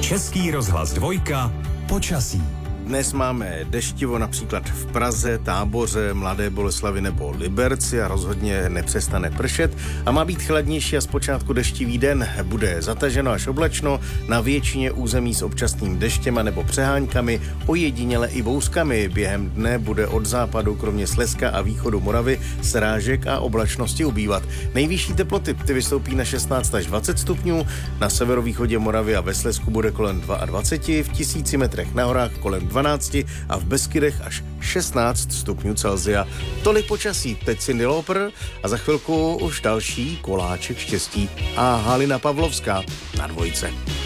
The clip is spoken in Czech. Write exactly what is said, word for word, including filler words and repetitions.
Český rozhlas dvojka. Počasí. Dnes máme deštivo například v Praze, Táboře, Mladé Boleslavi nebo Liberci a rozhodně nepřestane pršet a má být chladnější a zpočátku deštivý den. Bude zataženo až oblačno, na většině území s občasným deštěm a nebo přeháňkami, ojediněle i bouřkami. Během dne bude od západu kromě Slezska a východu Moravy srážek a oblačnosti ubývat. Nejvyšší teploty ty vystoupí na šestnáct až dvacet stupňů, na severovýchodě Moravy a ve Slezsku bude kolem dvacet dva, v tisíci metrech na horách kolem dvanáct a v Beskydech až šestnáct stupňů Celsia. Tolik počasí, teď Cyndi Lauper a za chvilku už další koláček štěstí a Halina Pavlovská na dvojce.